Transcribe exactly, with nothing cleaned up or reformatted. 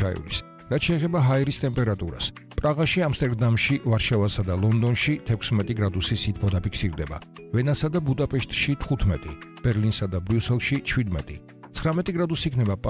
ჩაივლის. რაც შეეხება ჰაერის ტემპერატურას, პრაღაში, ამსტერდამში, ვარშავასა და ლონდონში თექვსმეტი გრადუსი სითბო დაფიქსირდება, ვენასა და ბუდაპეშტში თხუთმეტი, ბერლინსა და ბრიუსელში შვიდმეტი, ცხრამეტი გრადუსი იქნება